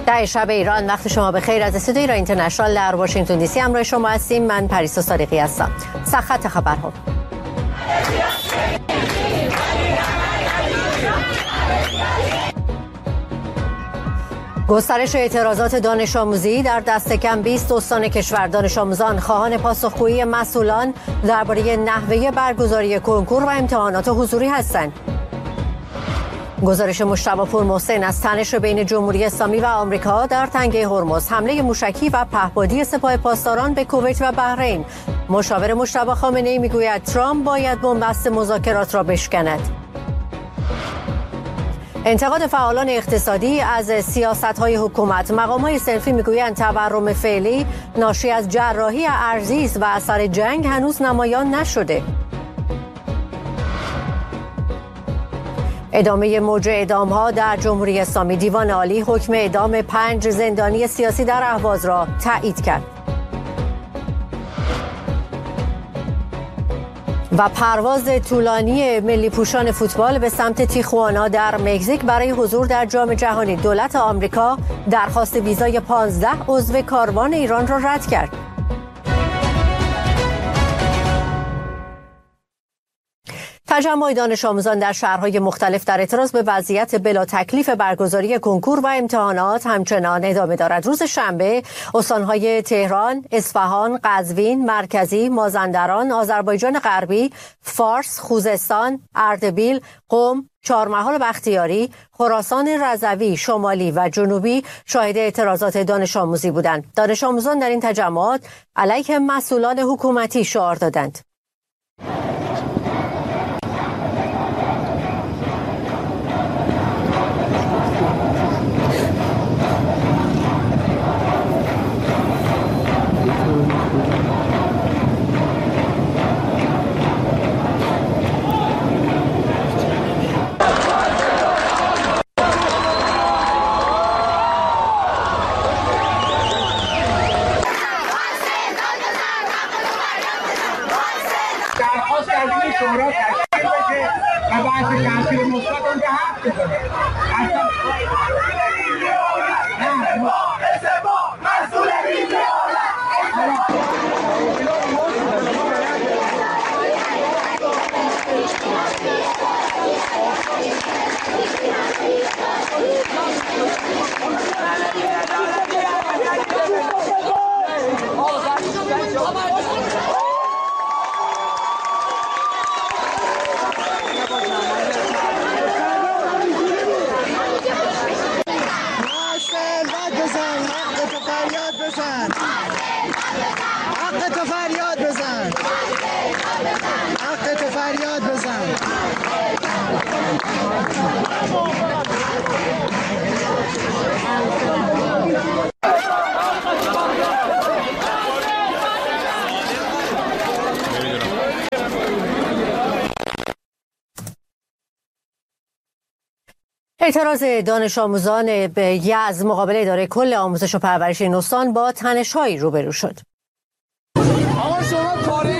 در شب ایران وقت شما بخیر. از استودیو ایران اینترنشنال در واشنگتن دی سی همراه شما هستیم. من پریسا صادقی هستم. سرخط خبرها. گسترش اعتراضات دانش آموزی در دست کم 20 استان کشور. دانش آموزان خواهان پاسخگویی مسئولان درباره نحوه برگزاری کنکور و امتحانات حضوری هستند. گزارش مجتبی پورمحسن از تنش بین جمهوری اسلامی و آمریکا در تنگه هرمز. حمله موشکی و پهپادی سپاه پاسداران به کویت و بحرین. مشاور مجتبی خامنه‌ای میگوید ترامپ باید بنبست مذاکرات را بشکند. انتقاد فعالان اقتصادی از سیاست‌های حکومت. مقام‌های صنفی میگویند تورم فعلی ناشی از جراحی ارزی است و اثر جنگ هنوز نمایان نشده. ادامه موج اعدام‌ها در جمهوری اسلامی. دیوان عالی حکم اعدام 5 زندانی سیاسی در اهواز را تایید کرد. و پرواز طولانی ملی پوشان فوتبال به سمت تیخوانا در مکزیک برای حضور در جام جهانی. دولت آمریکا درخواست ویزای 15 عضو کاروان ایران را رد کرد. تجمع دانش آموزان در شهرهای مختلف در اعتراض به وضعیت بلا تکلیف برگزاری کنکور و امتحانات همچنان ادامه دارد. روز شنبه استانهای تهران، اصفهان، قزوین، مرکزی، مازندران، آذربایجان غربی، فارس، خوزستان، اردبیل، قم، چهارمحال بختیاری، خراسان رضوی، شمالی و جنوبی شاهد اعتراضات دانش آموزی بودند. دانش آموزان در این تجمعات علیه مسئولان حکومتی شعار دادند. اعتراض دانش آموزان به یزد مقابل اداره کل آموزش و پرورش این استان با تنش‌هایی روبرو شد. آقا شما کاری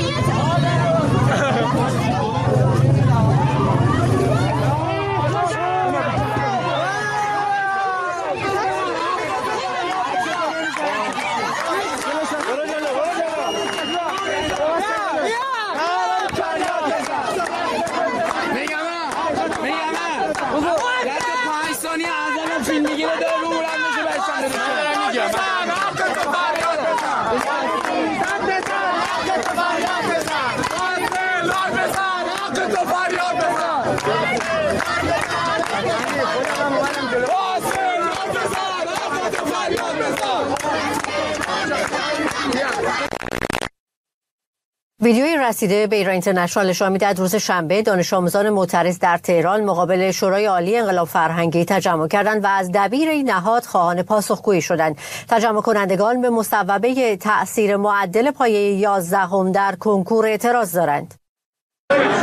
ویدیویی رسیده به ایران اینترنشنال نشان می‌دهد روز شنبه دانش آموزان معترض در تهران مقابل شورای عالی انقلاب فرهنگی تجمع کردند و از دبیر این نهاد خواهان پاسخگویی شدند. تجمع کنندگان به مصوبه تأثیر معدل پایه 11 در کنکور اعتراض دارند.